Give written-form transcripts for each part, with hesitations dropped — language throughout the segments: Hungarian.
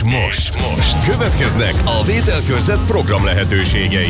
most következnek a vételkörzet program lehetőségei.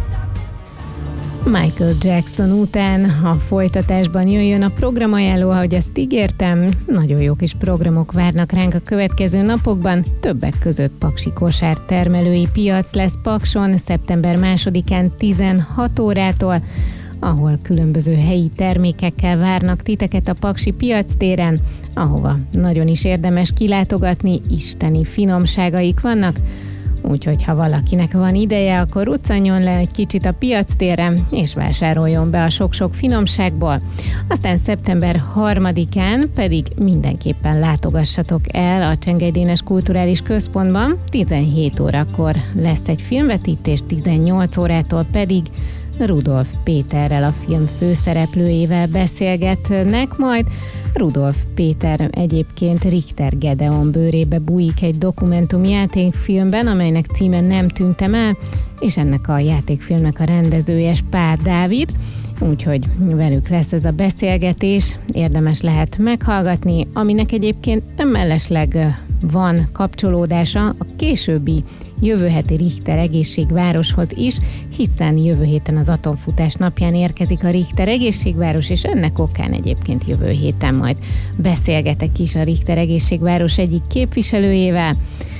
Michael Jackson után a folytatásban jöjjön a programajánló, ahogy ezt ígértem. Nagyon jó kis programok várnak ránk a következő napokban. Többek között paksi kosártermelői piac lesz Pakson szeptember 2-án 16 órától, ahol különböző helyi termékekkel várnak titeket a paksi piactéren, ahova nagyon is érdemes kilátogatni, isteni finomságaik vannak. Úgyhogy ha valakinek van ideje, akkor ruccanjon le egy kicsit a piactérre, és vásároljon be a sok-sok finomságból. Aztán szeptember 3-án pedig mindenképpen látogassatok el a Csengely Dénes Kulturális Központban. 17 órakor lesz egy filmvetítés, 18 órától pedig Rudolf Péterrel, a film főszereplőjével beszélgetnek majd. Rudolf Péter egyébként Richter Gedeon bőrébe bújik egy dokumentumjátékfilmben, amelynek címe Nem tűntem el, és ennek a játékfilmnek a rendezője Spár Dávid, úgyhogy velük lesz ez a beszélgetés, érdemes lehet meghallgatni, aminek egyébként nem mellesleg van kapcsolódása a későbbi jövő heti Richter egészségvároshoz is, hiszen jövő héten az atomfutás napján érkezik a Richter egészségváros, és ennek okán egyébként jövő héten majd beszélgetek is a Richter egészségváros egyik képviselőjével.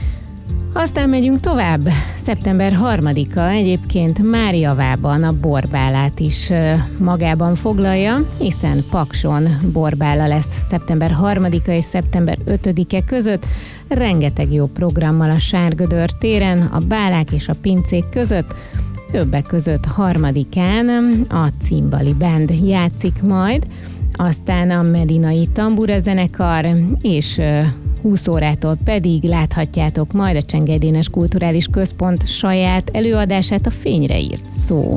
Aztán megyünk tovább. Szeptember 3-a egyébként Máriavában a borbálát is magában foglalja, hiszen Pakson borbála lesz szeptember 3-a és szeptember 5-e között. Rengeteg jó programmal a Sárgödör téren, a bálák és a pincék között. Többek között 3-án a Cimbali Band játszik majd, aztán a Medinai Tambura zenekar, és 20 órától pedig láthatjátok majd a Csengely Dénes Kulturális Központ saját előadását, a Fényre írt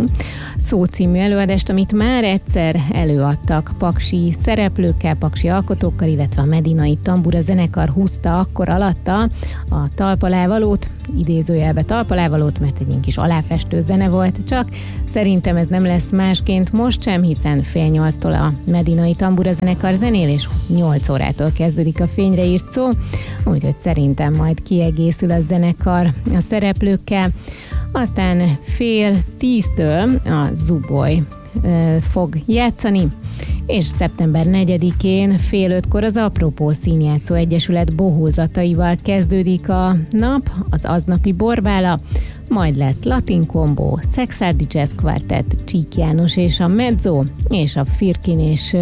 szó című előadást, amit már egyszer előadtak paksi szereplőkkel, paksi alkotókkal, illetve a Medinai Tambura zenekar húzta akkor alatta a talpalávalót, idézőjelbe talpalávalót, mert egy kis aláfestő zene volt, csak szerintem ez nem lesz másként most sem, hiszen 7:30-tól a Medinai Tambura zenekar zenél, és 8 órától kezdődik a Fényre írt szó, úgyhogy szerintem majd kiegészül a zenekar a szereplőkkel. Aztán 9:30-től a Zuboly fog játszani, és szeptember 4-én 4:30-kor az Apropó Színjátszó Egyesület bohózataival kezdődik a nap, az aznapi borbála, majd lesz Latin Combo, Szexárdi Jazz Quartet, Csík János és a Mezzo, és a Firkin és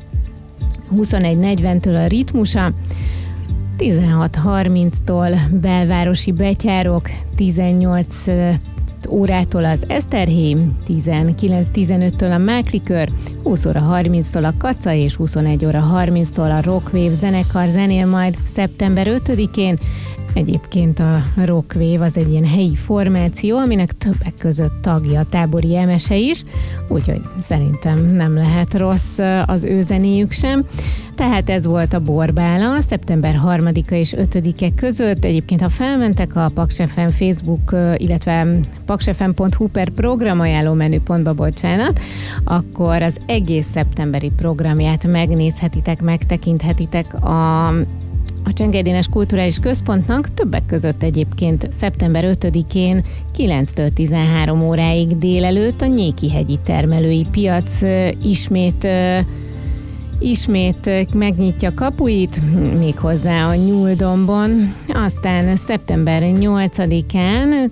21:40-től a Ritmusa, 16:30-tól belvárosi betyárok, 18 órától az Eszterhé, 19:15-től a Mákrikör, 20:30-tól a Kaca és 21:30-tól a Rockwave zenekar zenél majd szeptember 5-én. Egyébként a Rockwave az egy ilyen helyi formáció, aminek többek között tagja a Tábori Emese is, úgyhogy szerintem nem lehet rossz az ő zenéjük sem. Tehát ez volt a borbála szeptember 3-a és 5-e között. Egyébként, ha felmentek a Paks FM Facebook, illetve paksfm.hu per programajánló menüpontba, bocsánat, akkor az egész szeptemberi programját megnézhetitek, megtekinthetitek a Csengely Dénes Kulturális Központnak, többek között egyébként szeptember 5-én 9-től 13 óráig délelőtt a Nyéki-hegyi termelői piac ismét megnyitja kapuit, méghozzá a Nyúldombon. Aztán szeptember 8-án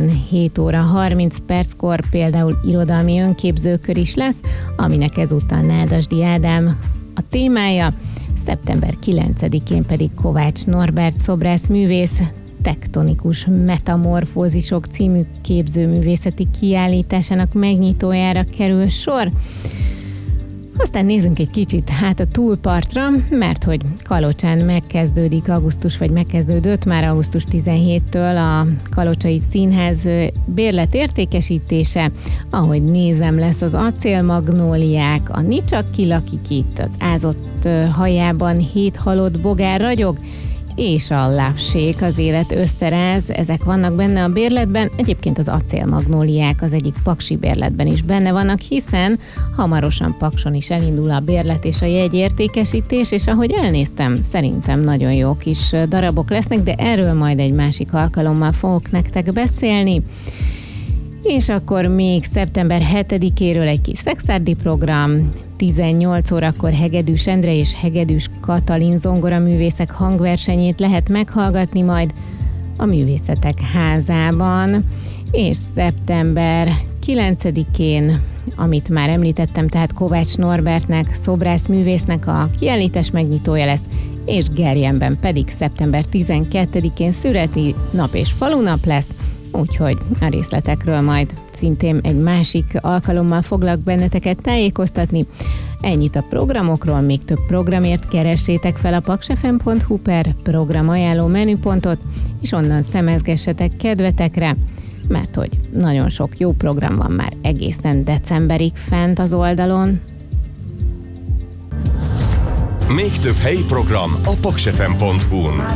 17:30 például irodalmi önképzőkör is lesz, aminek ezúttal Nádasdy Ádám a témája. Szeptember 9-én pedig Kovács Norbert szobrászművész Tektonikus Metamorfózisok című képzőművészeti kiállításának megnyitójára kerül sor. Aztán nézzünk egy kicsit a túlpartra, mert hogy Kalocsán megkezdődött már augusztus 17-től a Kalocsai Színház bérletértékesítése. Ahogy nézem, lesz az Acélmagnóliák, a Nicsak ki lakik itt, az Ázott hajában 7 halott bogár ragyog, és a Love Shake, az élet öszteráz, ezek vannak benne a bérletben. Egyébként az acélmagnóliák az egyik paksi bérletben is benne vannak, hiszen hamarosan Pakson is elindul a bérlet és a jegyértékesítés, és ahogy elnéztem, szerintem nagyon jó kis darabok lesznek, de erről majd egy másik alkalommal fogok nektek beszélni. És akkor még szeptember 7-éről egy kis szexárdi program, 18 órakor Hegedűs Endre és Hegedűs Katalin zongoraművészek hangversenyét lehet meghallgatni majd a Művészetek Házában, és szeptember 9-én, amit már említettem, tehát Kovács Norbertnek, szobrászművésznek a kiállítás megnyitója lesz, és Gerjenben pedig szeptember 12-én szüreti nap és falunap lesz, úgyhogy a részletekről majd szintén egy másik alkalommal foglak benneteket tájékoztatni. Ennyit a programokról, még több programért keressétek fel a paksfm.hu per programajánló menüpontot, és onnan szemezgessetek kedvetekre, mert hogy nagyon sok jó program van már egészen decemberig fent az oldalon. Még több helyi program a paksfm.hu-n.